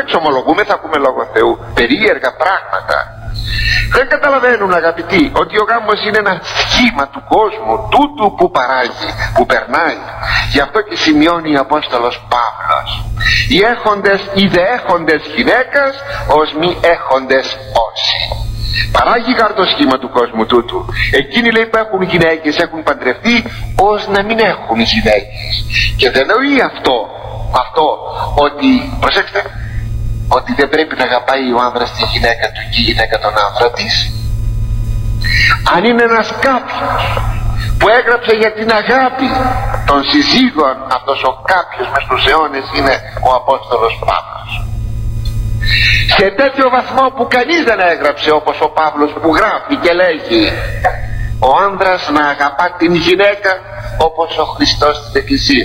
εξομολογούμε, θα πούμε λόγω Θεού περίεργα πράγματα. Δεν καταλαβαίνουν, αγαπητοί, ότι ο γάμος είναι ένα σχήμα του κόσμου, τούτου που παράγει, που περνάει. Γι' αυτό και σημειώνει ο Απόστολος Παύλος: οι έχοντες ή δε έχοντες γυναίκας ως μη έχοντες όσοι. Παράγει γάρ το σχήμα του κόσμου τούτου. Εκείνοι, λέει, που έχουν γυναίκες, έχουν παντρευτεί ως να μην έχουν γυναίκες. Και δεν εννοεί αυτό ότι, προσέξτε, ότι δεν πρέπει να αγαπάει ο άνδρας τη γυναίκα του και η γυναίκα τον άνδρα της. Αν είναι ένας κάποιος που έγραψε για την αγάπη των συζύγων, αυτός ο κάποιος μες στους αιώνες είναι ο Απόστολος Παύλος. Σε τέτοιο βαθμό που κανείς δεν έγραψε όπως ο Παύλος, που γράφει και λέγει: ο άνδρας να αγαπά την γυναίκα όπως ο Χριστός την Εκκλησία.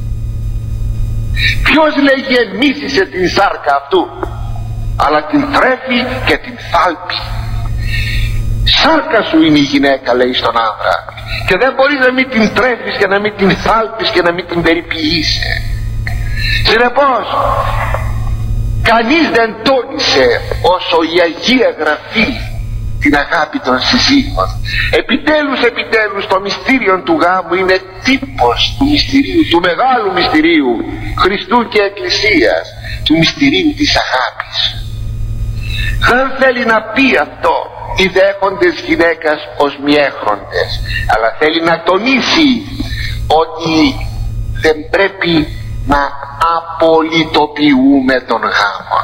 Ποιος, λέγει, εμίσησε την σάρκα αυτού, αλλά την τρέφει και την θάλπει. Σάρκα σου είναι η γυναίκα, λέει στον άνδρα, και δεν μπορείς να μην την τρέφεις και να μην την θάλπεις και να μην την περιποιείσαι. Συνεπώς, κανείς δεν τόνισε όσο η Αγία Γραφή την αγάπη των συζύγων. Επιτέλους το μυστήριο του γάμου είναι τύπος του μυστηρίου, του μεγάλου μυστηρίου Χριστού και Εκκλησίας, του μυστηρίου της αγάπης. Δεν θέλει να πει αυτό οι δέχοντες γυναίκας ως μη έχοντες, αλλά θέλει να τονίσει ότι δεν πρέπει να απολυτοποιούμε τον γάμο.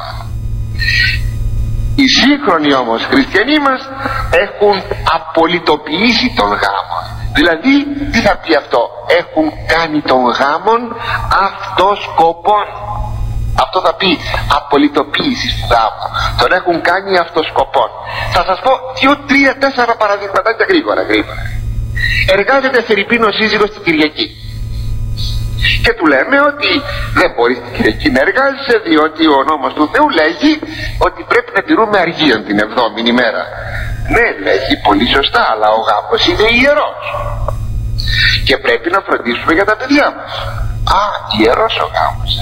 Οι σύγχρονοι όμως χριστιανοί μας έχουν απολυτοποιήσει τον γάμο. Δηλαδή, τι θα πει αυτό? Έχουν κάνει τον γάμον αυτοσκοπών. Αυτό θα πει απολυτοποίηση του γάμου. Τον έχουν κάνει αυτοσκοπών. Θα σας πω 2, 3, 4 παραδείγματα γρήγορα. Εργάζεται φερειπίν ο σύζυγος την Κυριακή και του λέμε ότι δεν μπορείς την Κυριακή να εργάζεσαι, διότι ο νόμος του Θεού λέγει ότι πρέπει να τηρούμε αργίαν την 7η ημέρα. Ναι, λέγει πολύ σωστά, αλλά ο γάμος είναι ιερός και πρέπει να φροντίσουμε για τα παιδιά μας. Α, ιερός ο γάμος,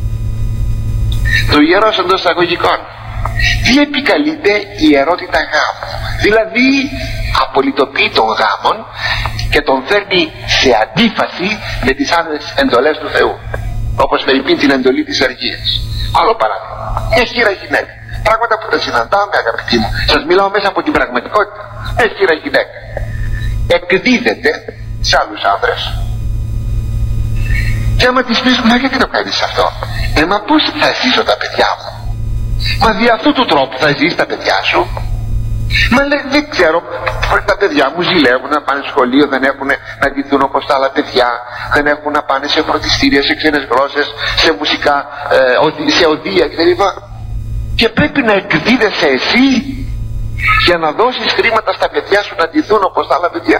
το ιερός εντός εισαγωγικών. Τι επικαλείται η ιερότητα γάμου? Δηλαδή απολυτοποιεί τον γάμον και τον φέρνει σε αντίφαση με τις άλλες εντολές του Θεού, όπως φερειπίν την εντολή της αργίας. Άλλο παράδειγμα, μια χήρα γυναίκα, πράγματα που τα συναντάμε, αγαπητοί μου, σας μιλάω μέσα από την πραγματικότητα. Μια χήρα γυναίκα εκδίδεται σε άλλους άνδρες και άμα της πεις, μα γιατί το κάνεις αυτό? Μα πώς θα ζήσω τα παιδιά μου? Μα δι' αυτού του τρόπου θα ζεις τα παιδιά σου? Μα λέει, δεν ξέρω, τα παιδιά μου ζηλεύουν να πάνε σχολείο, δεν έχουν να ντυθούν όπως τα άλλα παιδιά, δεν έχουν να πάνε σε φροντιστήρια, σε ξένες γλώσσες, σε μουσικά, σε οδεία κτλ. Και πρέπει να εκδίδεσαι εσύ για να δώσεις χρήματα στα παιδιά σου να ντυθούν όπως τα άλλα παιδιά.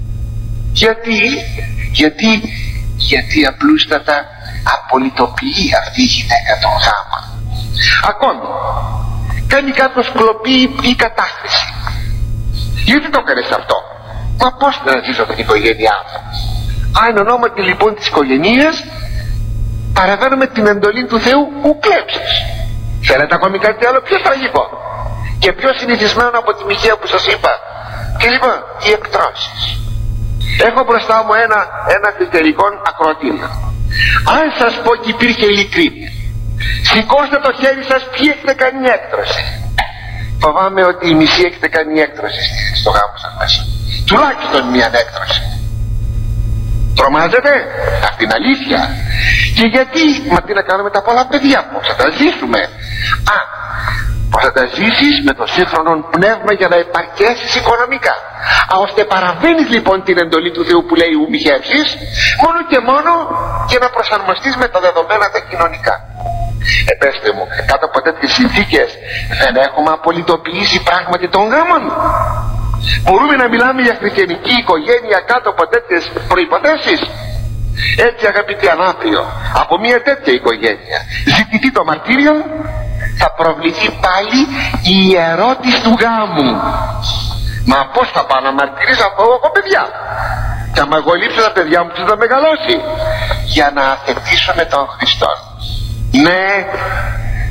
Γιατί απλούστατα απολυτοποιεί αυτή η γυναίκα τον γάμο. Ακόμη, κάνει κάποιος κλοπή ή κατάχρηση. Γιατί το έκανες αυτό? Μα πώς να ζήσω την οικογένειά μου? Αν ονόματι λοιπόν της οικογένειας παραβαίνουμε την εντολή του Θεού που κλέψεις. Θέλετε ακόμη κάτι άλλο πιο τραγικό και πιο συνηθισμένο από τη μοιχεία που σας είπα? Και λοιπόν, οι εκτρώσεις. Έχω μπροστά μου ένα χριστιανικό ακροατήριο. Αν σας πω και υπήρχε ειλικρίνεια, σηκώστε το χέρι σας ποιοι έχετε κάνει έκτρωση. Φοβάμαι ότι οι μισοί έχετε κάνει έκτρωση στο γάμο σας μέσα. Τουλάχιστον μία έκτρωση. Τρομάζετε? Αυτή είναι αλήθεια. Και γιατί? Μα τι να κάνουμε τα πολλά παιδιά? Πώς θα τα ζήσουμε? Πώς θα τα ζήσεις με το σύγχρονο πνεύμα για να επαρκέσεις οικονομικά? Ώστε παραβαίνεις λοιπόν την εντολή του Θεού που λέει ου μη χέψεις, μόνο και μόνο και να προσαρμοστείς με τα δεδομένα τα κοινωνικά. Πέστε μου, κάτω από τέτοιες συνθήκες δεν έχουμε απολυτοποιήσει πράγματι τον γάμον? Μπορούμε να μιλάμε για χριστιανική οικογένεια κάτω από τέτοιες προϋποθέσεις? Έτσι, αγαπητοί ανάπηρο, από μια τέτοια οικογένεια ζητηθεί το μαρτύριο, θα προβληθεί πάλι η ιερότης του γάμου. Μα πώς θα πάω να μαρτυρήσω από εγώ παιδιά? Και άμα εγώ λείψω τα παιδιά μου, θα μεγαλώσει? Για να αθετήσω με τον Χριστό. Ναι,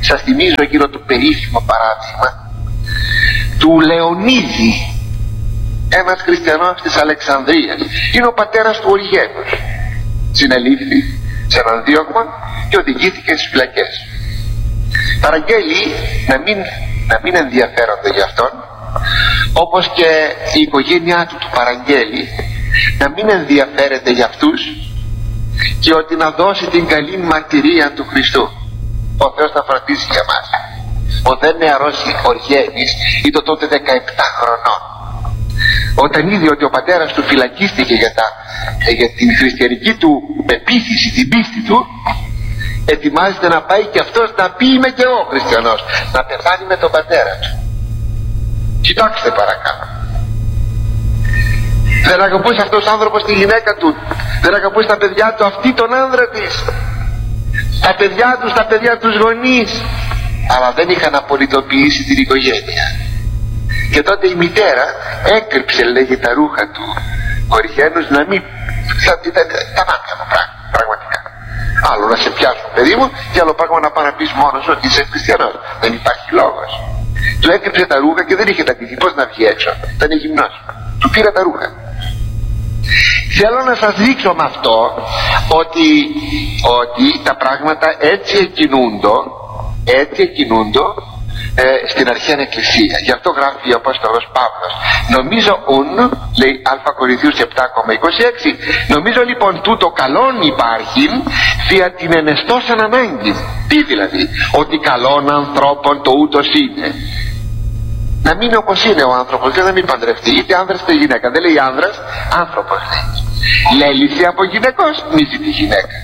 Σας θυμίζω εκείνο το περίφημο παράδειγμα του Λεωνίδη, ένας χριστιανός της Αλεξανδρίας. Είναι ο πατέρας του Οργένους. Συνελήφθη σε έναν δίωγμα και οδηγήθηκε στις φυλακές. Παραγγέλει να μην ενδιαφέρονται για αυτόν, όπως και η οικογένειά του παραγγέλει να μην ενδιαφέρεται για αυτούς, και ότι να δώσει την καλή μαρτυρία του Χριστού. Ο Θεός θα φροντίσει για μας. Ο δε νεαρός Οργένης ήταν τότε 17 χρονών. Όταν είδε ότι ο πατέρας του φυλακίστηκε για την χριστιανική του πεποίθηση, την πίστη του, ετοιμάζεται να πάει και αυτός να πει είμαι και εγώ χριστιανός, να πεθάνει με τον πατέρα του. Κοιτάξτε παρακάτω. Δεν αγαπούσε αυτός ο άνθρωπος τη γυναίκα του, δεν αγαπούσε τα παιδιά του, αυτή τον άνδρα της, τα παιδιά τους, τα παιδιά τους γονείς, αλλά δεν είχαν απολυτοποιήσει την οικογένεια. Και τότε η μητέρα έκρυψε, λέγει, τα ρούχα του Οργένους, να μην ήταν τα μάτια μου πραγματικά. Άλλο να σε πιάσουν, παιδί μου, και άλλο πράγμα να πάει να πεις μόνος ότι είσαι χριστιανός. Δεν υπάρχει λόγος. Του έκρυψε τα ρούχα και δεν είχε τα τυχή. Πώς να βγει έξω, ήταν γυμνός. Του πήρα τα ρούχα. Θέλω να σας δείξω με αυτό ότι τα πράγματα έτσι εκκινούντο στην αρχαία εκκλησία. Γι' αυτό γράφει ο Απόστολος Παύλος. Νομίζω λέει Α Κορινθίους 7,26, νομίζω λοιπόν τούτο καλόν υπάρχει δια την ενεστώσαν ανάγκη. Τι δηλαδή? Ότι καλόν ανθρώπων το ούτως είναι. Να μην είναι όπως είναι ο άνθρωπος και να μην παντρευτεί, είτε άνδρας είτε γυναίκα. Δεν λέει άνδρας, άνθρωπος λέει. Λέλυσε από γυναικός, μη ζητεί γυναίκα.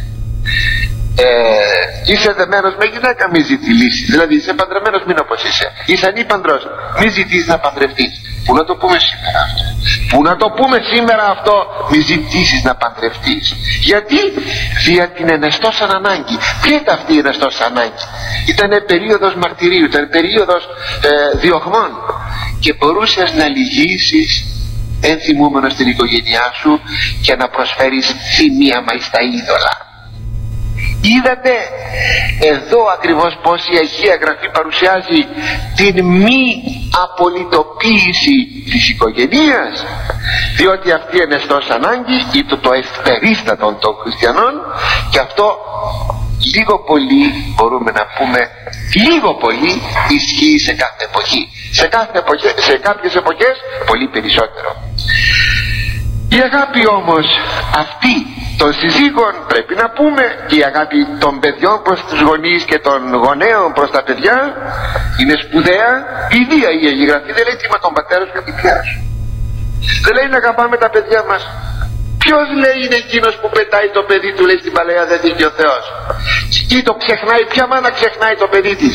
Είσαι δεμένος με γυναίκα, μη ζητεί λύση. Δηλαδή είσαι παντρεμένος, μην όπως είσαι. Είσαι ανήπαντρος, μη ζητείς να παντρευτείς. Πού να το πούμε σήμερα αυτό? Πού να το πούμε σήμερα αυτό? Μη ζητήσεις να παντρευτείς. Γιατί? Δια την ενεστώσαν ανάγκη. Ποια ήταν αυτή η ενεστώσαν ανάγκη? Ήταν περίοδος μαρτυρίου, ήταν περίοδος διωγμών, και μπορούσες να λυγίσεις ενθυμούμενος την οικογένειά σου και να προσφέρεις θυμίαμα εις τα είδωλα. Είδατε εδώ ακριβώς πως η Αγία Γραφή παρουσιάζει την μη απολυτοποίηση της οικογενείας, διότι αυτή είναι ενεστώς ανάγκη ή το ευπερίστατον των χριστιανών, και αυτό λίγο πολύ μπορούμε να πούμε, λίγο πολύ ισχύει σε κάθε εποχή. Σε κάποιες εποχές πολύ περισσότερο. Η αγάπη όμως αυτή των συζύγων, πρέπει να πούμε, και η αγάπη των παιδιών προς τους γονείς και των γονέων προς τα παιδιά είναι σπουδαία. Η ίδια η Αγία Γραφή δεν λέει τι με τον πατέρα σου και τη μητέρα σου. Δεν λέει να αγαπάμε τα παιδιά μας. Ποιος λέει είναι εκείνος που πετάει το παιδί του, λέει, στην παλαιά δεν δίκαιο ο Θεός? Τι το ξεχνάει? Ποια μάνα ξεχνάει το παιδί της?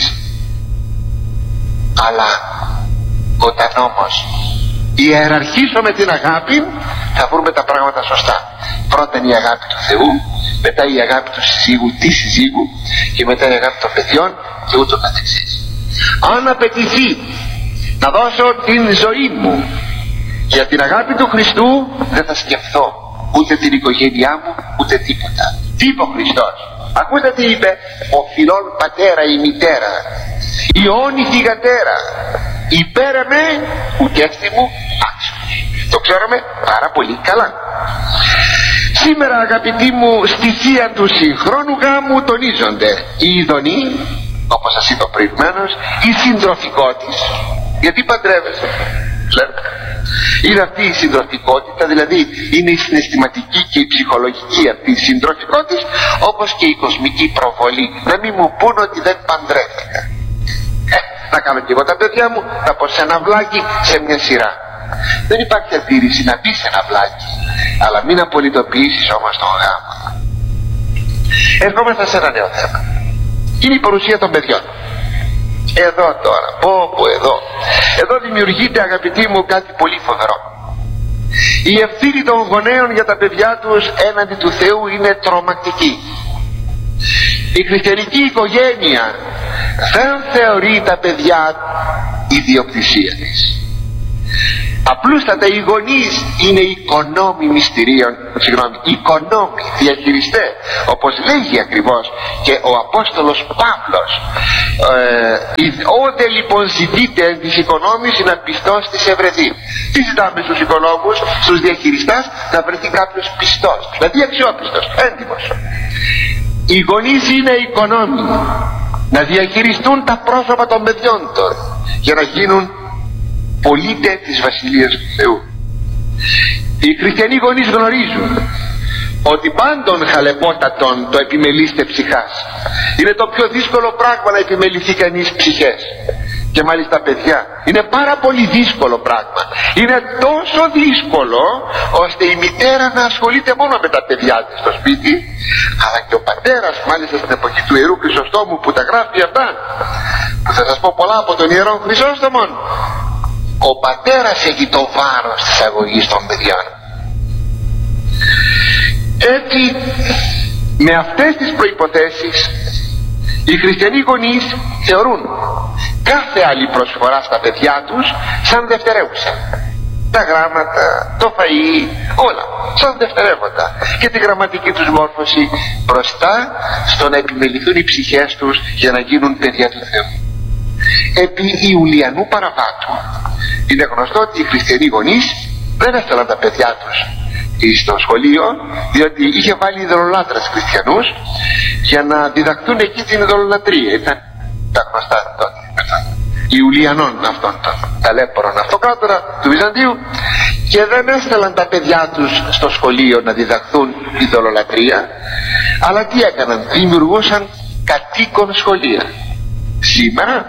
Αλλά όταν όμως ιεραρχήσουμε την αγάπη, θα βρούμε τα πράγματα σωστά. Πρώτα είναι η αγάπη του Θεού, μετά η αγάπη του συζύγου, τη συζύγου, και μετά η αγάπη των παιδιών, και ούτω καθεξής. Αν απαιτηθεί να δώσω την ζωή μου για την αγάπη του Χριστού, δεν θα σκεφτώ ούτε την οικογένειά μου ούτε τίποτα. Τι είπε ο Χριστός? Ακούστε τι είπε: ο φιλών πατέρα η μητέρα, η όνη θυγατέρα, υπέρα με ουκέστη μου άξιος. Το ξέρουμε πάρα πολύ καλά. Σήμερα, αγαπητοί μου, στη θεία του συγχρόνου γάμου τονίζονται η ειδονή, όπως σας είπα προηγουμένως, η συντροφικότης. Γιατί παντρεύεσαι? Είναι αυτή η συντροφικότητα, δηλαδή είναι η συναισθηματική και η ψυχολογική αυτή η συντροφικότης, όπως και η κοσμική προβολή. Να μην μου πούν ότι δεν παντρεύτηκα. Να κάνω και εγώ τα παιδιά μου, θα πω σε ένα βλάκι, σε μια σειρά. Δεν υπάρχει αντίρρηση να μπει σε ένα βλάκι, αλλά μην απολυτοποιήσεις όμως τον γάμο. Ερχόμαστε σε ένα νέο θέμα. Είναι η παρουσία των παιδιών. Εδώ τώρα, εδώ δημιουργείται, αγαπητοί μου, κάτι πολύ φοβερό. Η ευθύνη των γονέων για τα παιδιά τους έναντι του Θεού είναι τρομακτική. Η χριστιανική οικογένεια δεν θεωρεί τα παιδιά ιδιοκτησία της. Απλούστατα οι γονείς είναι οικονόμοι μυστηρίων, οικονόμοι, διαχειριστές, όπως λέγει ακριβώς και ο Απόστολος Παύλος. Ότε λοιπόν ζητείτε εν της οικονόμης να πιστός της ευρεθεί. Τι ζητάμε στους οικονόμους, στους διαχειριστές? Να βρεθεί κάποιος πιστός, δηλαδή αξιόπιστος, έντιμος. Οι γονείς είναι οικονόμοι, να διαχειριστούν τα πρόσωπα των παιδιών των για να γίνουν πολίτες της Βασιλείας του Θεού. Οι χριστιανοί γονείς γνωρίζουν ότι πάντων χαλεπότατον το επιμελείστε ψυχάς. Είναι το πιο δύσκολο πράγμα να επιμεληθεί κανείς ψυχές, και μάλιστα παιδιά. Είναι πάρα πολύ δύσκολο πράγμα. Είναι τόσο δύσκολο ώστε η μητέρα να ασχολείται μόνο με τα παιδιά της στο σπίτι, αλλά και ο πατέρας, μάλιστα στην εποχή του Ιερού Χρυσοστόμου που τα γράφει αυτά, που θα σας πω πολλά από τον Ιερό Χρυσόστομο, ο πατέρας έχει το βάρος της αγωγής των παιδιών. Έτσι, με αυτές τις προϋποθέσεις, οι χριστιανοί γονείς θεωρούν κάθε άλλη προσφορά στα παιδιά τους σαν δευτερεύουσα. Τα γράμματα, το φαΐ, όλα σαν δευτερεύοντα, και τη γραμματική τους μόρφωση μπροστά στο να επιμεληθούν οι ψυχές τους για να γίνουν παιδιά του Θεού. Επί Ιουλιανού Παραβάτου είναι γνωστό ότι οι χριστιανοί γονείς δεν έστελαν τα παιδιά τους στο σχολείο, διότι είχε βάλει ειδωλολάτρες χριστιανούς για να διδαχθούν εκεί την ειδωλολατρία. Ήταν τα γνωστά τότε Ιουλιανών αυτών των ταλέπορων αυτοκράτορα του Βυζαντίου, και δεν έστελαν τα παιδιά τους στο σχολείο να διδαχθούν ειδωλολατρία, αλλά τι έκαναν? Δημιουργούσαν κατοίκον σχολεία. Σήμερα,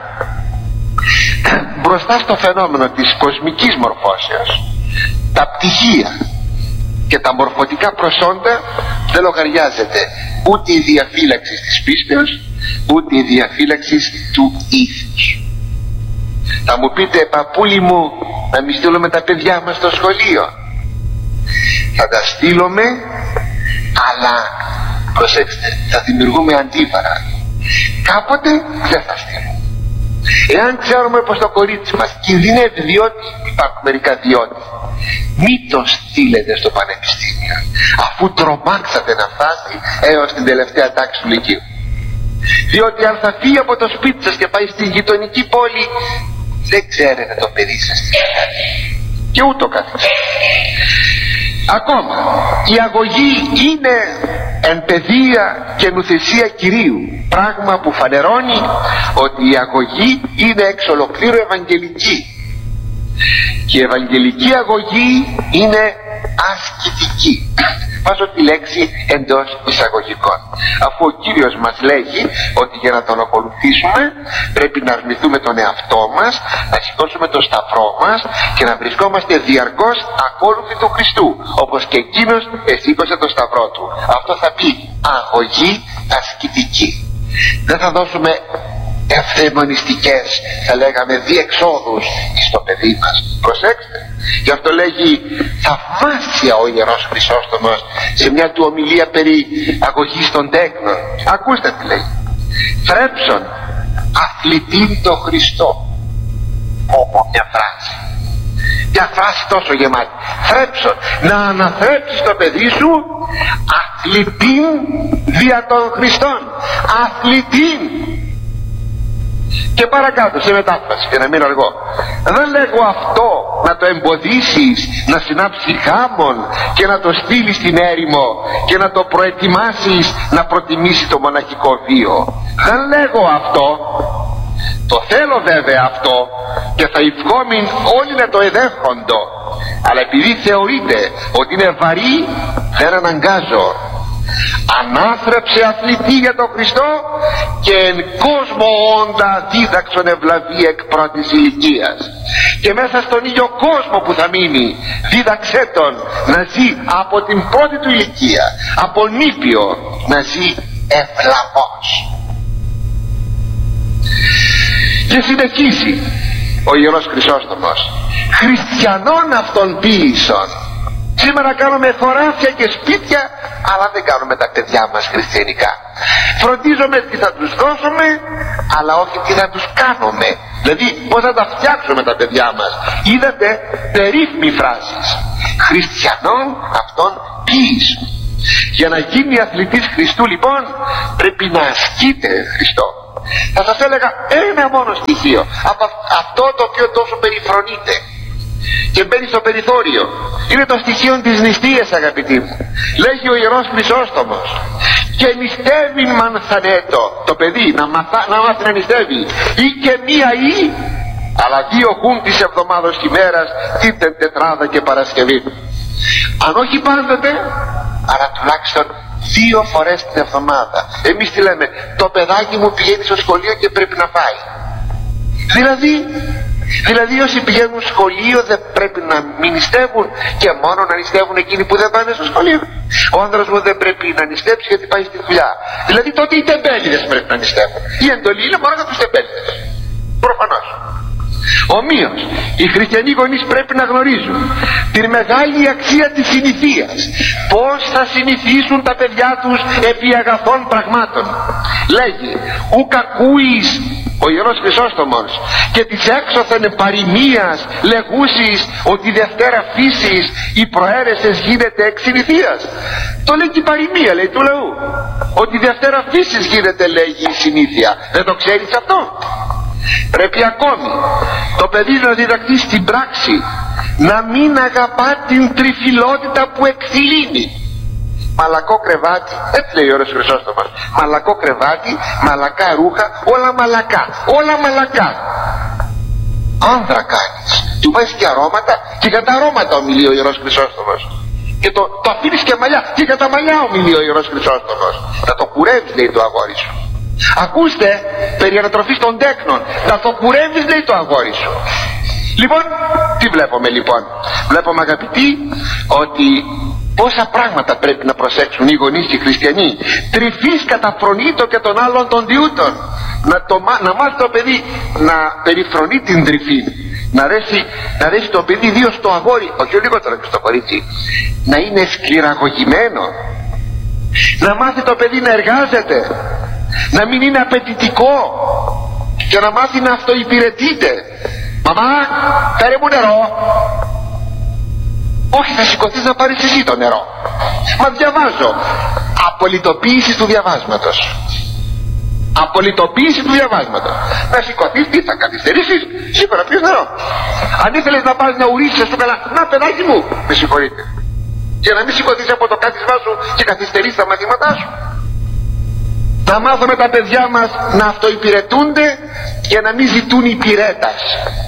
μπροστά στο φαινόμενο της κοσμικής μορφώσεως, τα πτυχία και τα μορφωτικά προσόντα δεν λογαριάζεται ούτε η διαφύλαξη της πίστεως, ούτε η διαφύλαξη του ήθους. Θα μου πείτε, παππούλη μου, να μην στείλουμε τα παιδιά μας στο σχολείο? Θα τα στείλουμε, αλλά προσέξτε, θα δημιουργούμε αντίβαρα. Κάποτε δεν θα στείλουμε. Εάν ξέρουμε πως το κορίτσι μας κινδυνεύει, διότι υπάρχουν μερικά διότι, μην το στείλετε στο πανεπιστήμιο αφού τρομάξατε να φτάσει έως την τελευταία τάξη του λυκείου, διότι αν θα φύγει από το σπίτι σας και πάει στην γειτονική πόλη, δεν ξέρετε το παιδί σας τι θα κάνει, και ούτω καθεξής. Ακόμα η αγωγή είναι εν παιδεία και νουθεσία Κυρίου, πράγμα που φανερώνει ότι η αγωγή είναι εξ ολοκλήρου ευαγγελική, και η ευαγγελική αγωγή είναι ασκητική. Βάζω τη λέξη εντός εισαγωγικών, αφού ο Κύριος μας λέγει ότι για να τον ακολουθήσουμε πρέπει να αρνηθούμε τον εαυτό μας, να σηκώσουμε το σταυρό μας και να βρισκόμαστε διαρκώς ακόλουθοι του Χριστού, όπως και εκείνος εσήκωσε το σταυρό του. Αυτό θα πει αγωγή ασκητική. Δεν θα δώσουμε ευθεμονιστικές, θα λέγαμε, διεξόδους στο παιδί μας. Προσέξτε, γι' αυτό λέγει θαυμάσια ο Ιερός Χρυσόστομος σε μια του ομιλία περί αγωγής των τέκνων. Ακούστε τι λέει: θρέψον αθλητήν το Χριστό. Μια φράση τόσο γεμάτη. Θρέψον, να αναθρέψεις το παιδί σου αθλητήν δια των Χριστών. Αθλητήν. Και παρακάτω σε μετάφραση, για να μην αργώ, δεν λέγω αυτό να το εμποδίσεις να συνάψει γάμον και να το στείλει στην έρημο και να το προετοιμάσεις να προτιμήσει το μοναχικό βίο. Δεν λέγω αυτό. Το θέλω βέβαια αυτό και θα ευχόμην όλοι να το εδέχοντο, αλλά επειδή θεωρείτε ότι είναι βαρύ, δεν αναγκάζω. Ανάθρεψε αθλητή για τον Χριστό και εν κόσμο όντα δίδαξον ευλαβή εκ πρώτης ηλικίας, και μέσα στον ίδιο κόσμο που θα μείνει δίδαξέ τον να ζει από την πρώτη του ηλικία, από νήπιο να ζει ευλαβός. Και συνεχίζει ο Ιερός Χρυσόστομος: χριστιανών αυτών ποίησον. Σήμερα κάνουμε χωράφια και σπίτια, αλλά δεν κάνουμε τα παιδιά μας χριστιανικά. Φροντίζουμε τι θα τους δώσουμε, αλλά όχι τι θα τους κάνουμε. Δηλαδή πώς θα τα φτιάξουμε τα παιδιά μας. Είδατε περίφημη φράσεις. Χριστιανών αυτών ποιης. Για να γίνει αθλητής Χριστού λοιπόν πρέπει να ασκείται Χριστό. Θα σας έλεγα ένα μόνο στοιχείο από αυτό το οποίο τόσο περιφρονείται και μπαίνει στο περιθώριο. Είναι το στοιχείο της νηστείας, αγαπητοί μου. Λέγει ο Ιερός Χρυσόστομος, και νηστεύει μανθανέτο το παιδί, να μάθει να νηστεύει, ή και μία ή, αλλά 2 χουν της εβδομάδος τη μέρας, την Τετράδα και Παρασκευή. Αν όχι πάντοτε, αλλά τουλάχιστον 2 φορές την εβδομάδα. Εμείς τι λέμε? Το παιδάκι μου πηγαίνει στο σχολείο και πρέπει να φάει. Δηλαδή όσοι πηγαίνουν σχολείο δεν πρέπει να μην νηστεύουν και μόνο να νηστεύουν εκείνοι που δεν πάνε στο σχολείο? Ο άνδρας μου δεν πρέπει να νηστέψει γιατί πάει στη δουλειά. Δηλαδή τότε οι τεμπέληδες πρέπει να νηστεύουν. Η εντολή είναι μόνο για τους τεμπέληδες. Προφανώς. Ομοίως οι χριστιανοί γονείς πρέπει να γνωρίζουν την μεγάλη αξία της συνηθείας. Πως θα συνηθίσουν τα παιδιά τους επί αγαθών πραγμάτων. Λέγει ουκ ακούεις ο Ιερός Χρυσόστομος και της έξωθεν παροιμίας λεγούσης ότι Δευτέρα φύσης η προαίρεσες γίνεται εξ συνηθείας. Το λέει και η παροιμία, λέει, του λαού, ότι Δευτέρα φύσης γίνεται, λέγει, η συνήθεια. Δεν το ξέρεις αυτό? Πρέπει ακόμη το παιδί να διδαχθεί στην πράξη να μην αγαπά την τριφυλότητα που εκθυλίνει. Μαλακό κρεβάτι, έτσι λέει ο Ιερός Χρυσόστομος, μαλακό κρεβάτι, μαλακά ρούχα, όλα μαλακά, όλα μαλακά. Άνδρα κάνεις, του βάζεις και αρώματα, και για τα αρώματα ομιλεί ο Ιερός Χρυσόστομος, και το αφήνεις και μαλλιά, και για τα μαλλιά ομιλεί ο Ιερός Χρυσόστομος. Θα το κουρεύεις, λέει, το αγόρι σου. Ακούστε, περί ανατροφής των τέκνων, θα το κουρεύεις, λέει, το αγόρι σου. Λοιπόν, τι βλέπουμε λοιπόν? Βλέπουμε, αγαπητοί, ότι πόσα πράγματα πρέπει να προσέξουν οι γονείς και οι χριστιανοί. Τρυφής καταφρονείτο και των άλλων των διούτων. Να μάθει το παιδί να περιφρονεί την τρυφή. Να αρέσει το παιδί, ιδίως στο αγόρι, όχι λιγότερο και στο κορίτσι, να είναι σκληραγωγημένο. Να μάθει το παιδί να εργάζεται, να μην είναι απαιτητικό και να μάθει να αυτοϊπηρετείται. Μαμά, φέρε μου νερό. Όχι, θα σηκωθείς να πάρεις εσύ το νερό. Μα διαβάζω. Απολυτοποίηση του διαβάσματος. Απολυτοποίηση του διαβάσματος. Να σηκωθείς, τι θα καθυστερήσεις? Σίγουρα πεις νερό. Αν ήθελες να πας να ουρίσεις, στο καλά, να παιδάκι μου, με συγχωρείτε, για να μην σηκωθείς από το κάθισμά σου και καθυστερείς τα μαθήματά σου. Να μάθουμε τα παιδιά μας να αυτοϊπηρετούνται και να μην ζητούν υπηρέτας.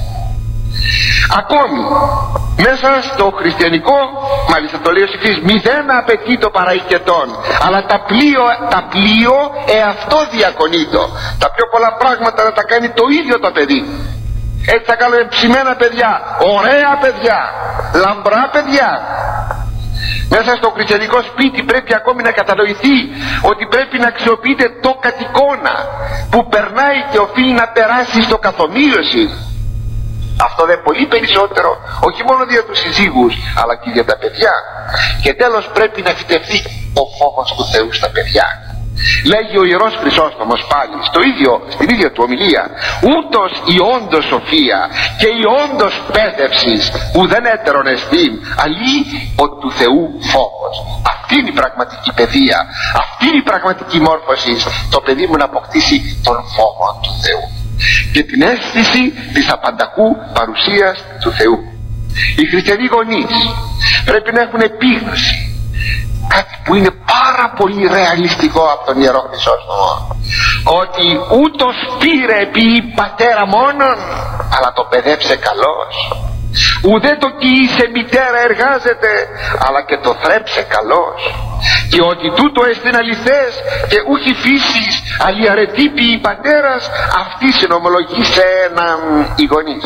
Ακόμη μέσα στο χριστιανικό, μάλιστα το λέει ο Σοφής, μηδέν απαιτεί το παραικετών, αλλά τα πλοίο εαυτό διακονείτο. Τα πιο πολλά πράγματα να τα κάνει το ίδιο το παιδί. Έτσι θα κάνουμε ψημένα παιδιά, ωραία παιδιά, λαμπρά παιδιά. Μέσα στο χριστιανικό σπίτι πρέπει ακόμη να κατανοηθεί ότι πρέπει να αξιοποιείται το κατοικώνα που περνάει και οφείλει να περάσει στο καθομοίωση. Αυτό δεν πολύ περισσότερο, όχι μόνο για τους συζύγους, αλλά και για τα παιδιά. Και τέλος πρέπει να φυτευτεί ο φόβος του Θεού στα παιδιά. Λέγει ο Ιερός Χρυσόστομος πάλι στην ίδια του ομιλία, ούτως η όντως σοφία και η όντως πέδευσης ουδέν έτερον εστίν, αλλή ο του Θεού φόβος. Αυτή είναι η πραγματική παιδεία, αυτή είναι η πραγματική μόρφωση, το παιδί μου να αποκτήσει τον φόβο του Θεού και την αίσθηση της απανταχού παρουσίας του Θεού. Οι χριστιανοί γονείς πρέπει να έχουν επίγνωση, κάτι που είναι πάρα πολύ ρεαλιστικό από τον Ιερό Χρυσόστομο, ότι ούτως πήρε επί πατέρα μόνον, αλλά το παιδέψε καλώς. Ουδέ το κοίησε μητέρα εργάζεται, αλλά και το θρέψε καλώς. Και ότι τούτο εστιν αληθές και ούχι φύσης αλλιαρετή ποιη πατέρας, αυτή συνομολογεί σε έναν οι γονείς.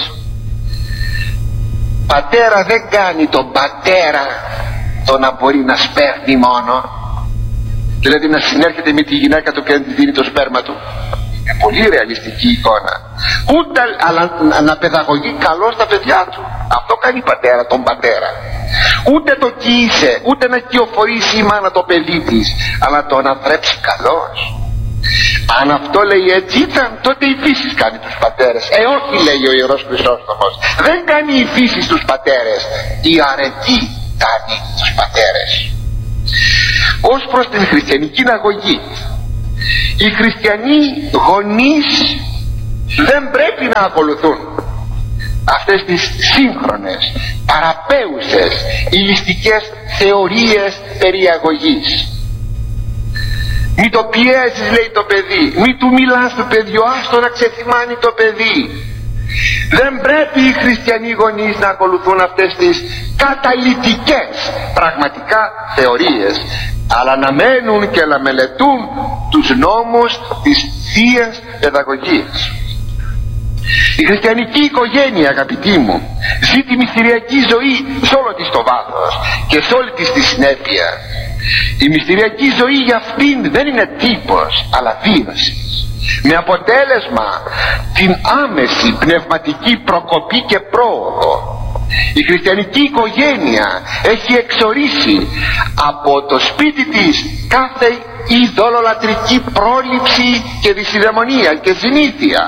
Πατέρα δεν κάνει τον πατέρα το να μπορεί να σπέρνει μόνο, δηλαδή να συνέρχεται με τη γυναίκα του και να τη δίνει το σπέρμα του. Είναι πολύ ρεαλιστική εικόνα. Ούτε να παιδαγωγεί καλώς τα παιδιά του. Αυτό κάνει η πατέρα τον πατέρα. Ούτε το κοίησε, ούτε να κυοφορήσει η μάνα το παιδί της, αλλά το να θρέψει καλώς. Αν αυτό λέει έτσι ήταν, τότε η φύση κάνει τους πατέρες. Όχι, λέει ο Ιερός Χρυσόστομος, δεν κάνει η φύση τους πατέρες, η αρετή κάνει τους πατέρες. Ως προς την χριστιανική αγωγή, οι χριστιανοί γονείς δεν πρέπει να ακολουθούν αυτές τις σύγχρονες, παραπέουσες, ηλιστικές θεωρίες περί αγωγής. Μη το πιέζεις, λέει το παιδί, μη του μιλάς το παιδί, άστο να ξεθυμάνει το παιδί. Δεν πρέπει οι χριστιανοί γονείς να ακολουθούν αυτές τις καταλυτικές πραγματικά θεωρίες, αλλά να μένουν και να μελετούν τους νόμους της Θείας Παιδαγωγίας. Η χριστιανική οικογένεια, αγαπητοί μου, ζει τη μυστηριακή ζωή σε όλο της το βάθος και σε όλη της τη συνέπεια. Η μυστηριακή ζωή για αυτήν δεν είναι τύπος, αλλά βίωση, με αποτέλεσμα την άμεση πνευματική προκοπή και πρόοδο. Η χριστιανική οικογένεια έχει εξορίσει από το σπίτι της κάθε ειδωλολατρική πρόληψη και δυσιδαιμονία και συνήθεια.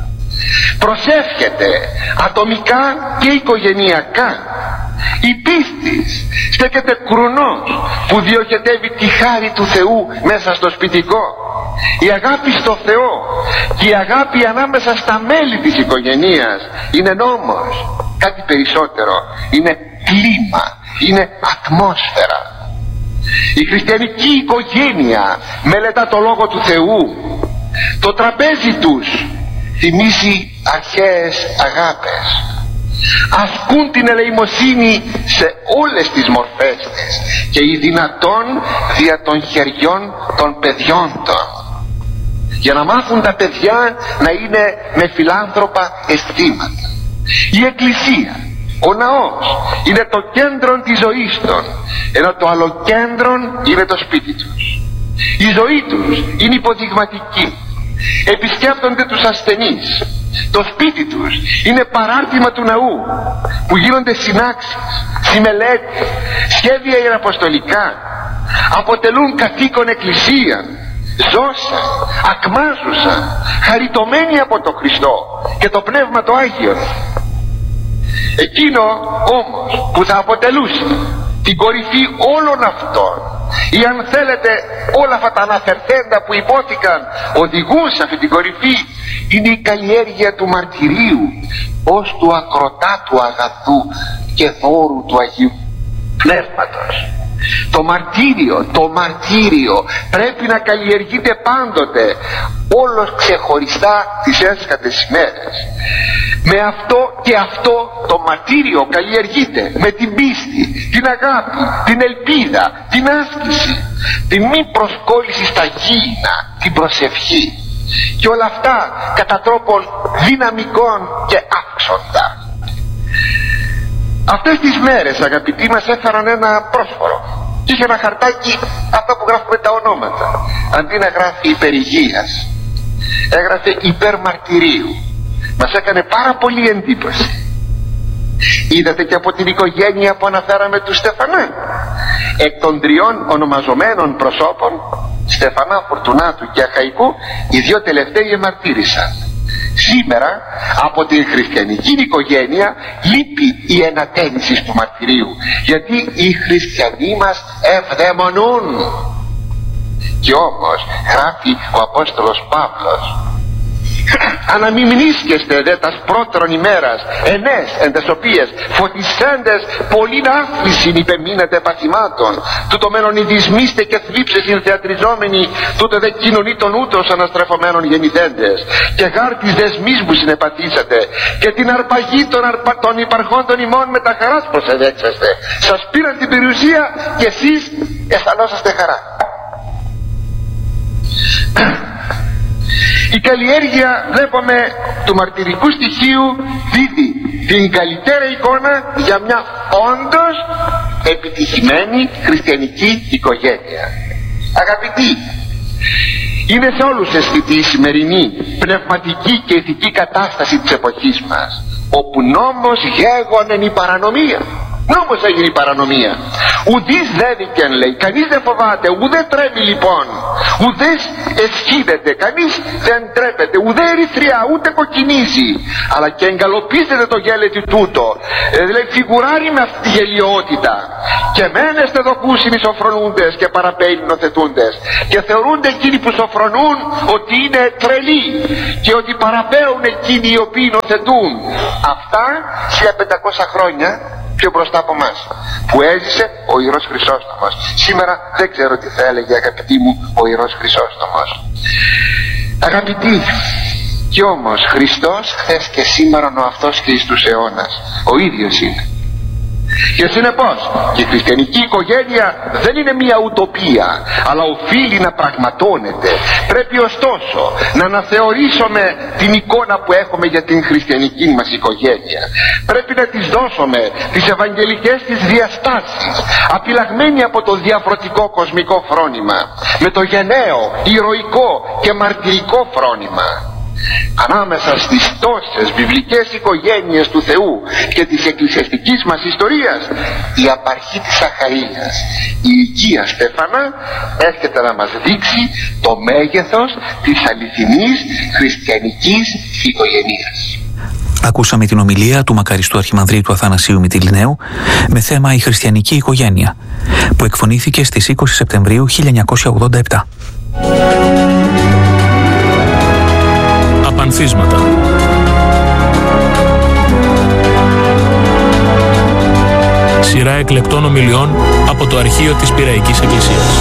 Προσεύχεται ατομικά και οικογενειακά. Η πίστη στέκεται κρουνός που διοχετεύει τη χάρη του Θεού μέσα στο σπιτικό. Η αγάπη στο Θεό και η αγάπη ανάμεσα στα μέλη της οικογενείας είναι νόμος, κάτι περισσότερο, είναι κλίμα, είναι ατμόσφαιρα. Η χριστιανική οικογένεια μελετά το Λόγο του Θεού. Το τραπέζι τους θυμίζει αρχαίες αγάπες. Ασκούν την ελεημοσύνη σε όλες τις μορφές της και οι δυνατόν δια των χεριών των παιδιών των, για να μάθουν τα παιδιά να είναι με φιλάνθρωπα αισθήματα. Η Εκκλησία, ο ναός, είναι το κέντρο της ζωής των, ενώ το άλλο κέντρο είναι το σπίτι τους. Η ζωή τους είναι υποδειγματική, επισκέπτονται τους ασθενείς. Το σπίτι τους είναι παράρτημα του ναού, που γίνονται συνάξεις, συμμελέτες, σχέδια ιεραποστολικά, αποτελούν καθήκον εκκλησία, ζώσαν, ακμάζουσαν, χαριτωμένοι από το Χριστό και το Πνεύμα το Άγιο. Εκείνο όμως που θα αποτελούσε την κορυφή όλων αυτών, ή αν θέλετε όλα αυτά τα αναφερθέντα που υπόθηκαν οδηγούν σε αυτή την κορυφή, είναι η καλλιέργεια του μαρτυρίου ως του ακροτάτου αγαθού και δώρου του Αγίου Πνεύματος. Το μαρτύριο πρέπει να καλλιεργείται πάντοτε, όλος ξεχωριστά τις έσχατες ημέρες. Με αυτό και αυτό το μαρτύριο καλλιεργείται με την πίστη, την αγάπη, την ελπίδα, την άσκηση, την μη προσκόλληση στα γήινα, την προσευχή, και όλα αυτά κατά τρόπον δυναμικών και άξοντα. Αυτές τις μέρες, αγαπητοί μας, έφεραν ένα πρόσφορο και είχε ένα χαρτάκι, αυτό που γράφουμε τα ονόματα, αντί να γράφει υπερηγείας, έγραφε υπερμαρτυρίου. Μας έκανε πάρα πολύ εντύπωση. Είδατε και από την οικογένεια που αναφέραμε του Στεφανά, εκ των τριών ονομαζομένων προσώπων, Στεφανά, Φορτουνάτου και Αχαϊκού, οι δύο τελευταίοι εμαρτύρησαν. Σήμερα από την χριστιανική οικογένεια λείπει η ενατένιση του μαρτυρίου, γιατί οι χριστιανοί μας ευδαιμονούν. Και όμως γράφει ο Απόστολος Παύλος, αναμιμνίσκεστε δε τας πρώτερον ημέρας ενές εν τες οποίες φωτισέντες πολλήν άφλησιν υπεμείνετε παθημάτων, τούτο μένον ειδισμίστε και θλίψες συνθεατριζόμενοι, τούτο δε κοινωνήτων ούτως αναστρεφομένων γεννηθέντες, και γάρ της δεσμής μου συνεπαθήσατε, και την αρπαγή των υπαρχόντων ημών με τα χαράς προσεδέξαστε. Σας πήραν την περιουσία και εσείς αισθανόσαστε χαρά. Η καλλιέργεια, βλέπουμε, του μαρτυρικού στοιχείου δίδει την καλύτερη εικόνα για μια όντως επιτυχημένη χριστιανική οικογένεια. Αγαπητοί, είναι σε όλους αισθητή η σημερινή πνευματική και ηθική κατάσταση της εποχής μας, όπου νόμος γέγονεν η παρανομία. Νόμος έγινε η παρανομία. Ουδείς δέδικεν, λέει, κανείς δεν φοβάται, ουδέ τρέμει λοιπόν, ουδές εσχίδεται, κανείς δεν τρέπεται, ουδέ ερυθριά, ούτε κοκκινίζει, αλλά και εγκαλοπίζεται το γέλετι τούτο. Δηλαδή φιγουράρει με αυτή τη γελιότητα. Και μένεστε δοκούσιν οι σοφρονούντες και παραπέιν νοθετούντες, και θεωρούνται εκείνοι που σοφρονούν ότι είναι τρελοί και ότι παραπέουν εκείνοι οι οποίοι νοθετούν. Αυτά 1500 χρόνια πιο μπροστά από μας, που έζησε ο Ιερός Χρυσόστομος. Σήμερα δεν ξέρω τι θα έλεγε, αγαπητοί μου, ο Ιερός Χρυσόστομος. Αγαπητοί, κι όμως Χριστός χθες και σήμερα ο αυτός και εις τους αιώνας ο ίδιος είναι. Και συνεπώς η χριστιανική οικογένεια δεν είναι μια ουτοπία, αλλά οφείλει να πραγματώνεται. Πρέπει ωστόσο να αναθεωρήσουμε την εικόνα που έχουμε για την χριστιανική μας οικογένεια. Πρέπει να της δώσουμε τις ευαγγελικές της διαστάσεις, απειλαγμένοι από το διαφορετικό κοσμικό φρόνημα, με το γενναίο, ηρωικό και μαρτυρικό φρόνημα. Ανάμεσα στις τόσες βιβλικές οικογένειες του Θεού και της εκκλησιαστικής μας ιστορίας, η απαρχή της Αχαΐας, η οικία Στέφανα, έρχεται να μας δείξει το μέγεθος της αληθινής χριστιανικής οικογένειας. Ακούσαμε την ομιλία του μακαριστού Αρχιμανδρίτου Αθανασίου Μυτιληναίου με θέμα «Η χριστιανική οικογένεια», που εκφωνήθηκε στις 20 Σεπτεμβρίου 1987. Απανθίσματα. Σειρά εκλεκτών ομιλιών από το αρχείο της Πειραϊκής Εκκλησίας.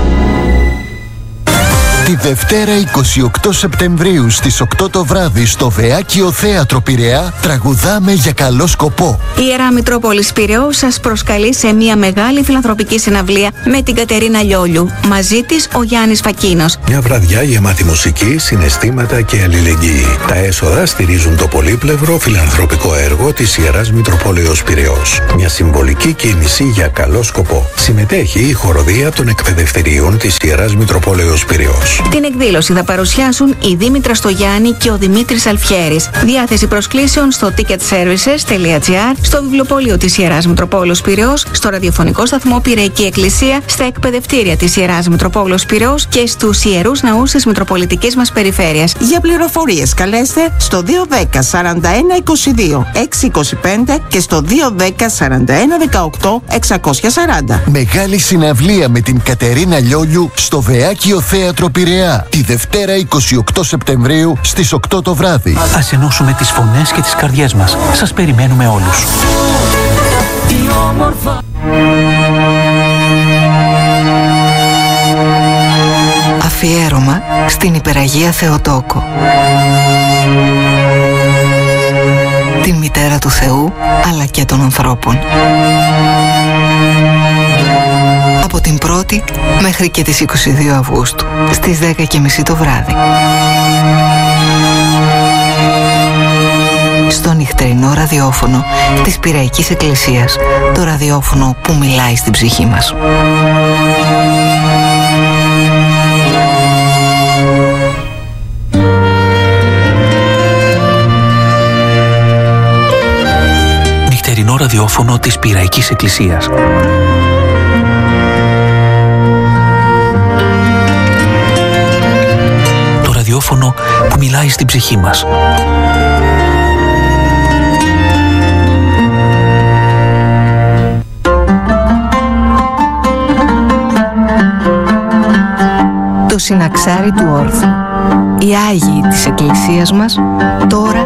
Τη Δευτέρα 28 Σεπτεμβρίου στις 8 το βράδυ στο Βεάκιο Θέατρο Πειραιά τραγουδάμε για καλό σκοπό. Η Ιερά Μητρόπολης Πειραιώς σας προσκαλεί σε μια μεγάλη φιλανθρωπική συναυλία με την Κατερίνα Λιόλιου. Μαζί της ο Γιάννης Φακίνος. Μια βραδιά γεμάτη μουσική, συναισθήματα και αλληλεγγύη. Τα έσοδα στηρίζουν το πολύπλευρο φιλανθρωπικό έργο της Ιεράς Μητροπόλεως Πειραιώς. Μια συμβολική κίνηση για καλό σκοπό. Συμμετέχει η χοροδία των εκπαιδευτηρίων της Ιεράς Μητροπόλεως Πειραιώς. Την εκδήλωση θα παρουσιάσουν η Δήμητρα Στογιάννη και ο Δημήτρης Αλφιέρης. Διάθεση προσκλήσεων στο ticketservices.gr, στο βιβλιοπωλείο της Ιεράς Μητροπόλεως Πειραιώς, στο ραδιοφωνικό σταθμό Πειραϊκή Εκκλησία, στα εκπαιδευτήρια της Ιεράς Μητροπόλεως Πειραιώς και στους ιερούς ναούς της Μητροπολιτικής μας περιφέρειας. Για πληροφορίες καλέστε στο 210 41 22 625 και στο 210 41 18 640. Μεγάλη συναυλία με την Κατερίνα Λιόλιου στο Βεάκιο Θέατρο Πειραιά τη Δευτέρα 28 Σεπτεμβρίου στις 8 το βράδυ. Ας ενώσουμε τις φωνές και τις καρδιές μας. Σας περιμένουμε όλους. Αφιέρωμα στην Υπεραγία Θεοτόκο, την μητέρα του Θεού αλλά και των ανθρώπων. Από την 1η μέχρι και τις 22 Αυγούστου στις 10:30 το βράδυ. Στο νυχτερινό ραδιόφωνο της Πειραϊκής Εκκλησίας, το ραδιόφωνο που μιλάει στην ψυχή μας. Νυχτερινό ραδιόφωνο της Πειραϊκής Εκκλησίας. Το ραδιόφωνο που μιλάει στην ψυχή μας. Το συναξάρι του όρθου. Οι Άγιοι της Εκκλησίας μας τώρα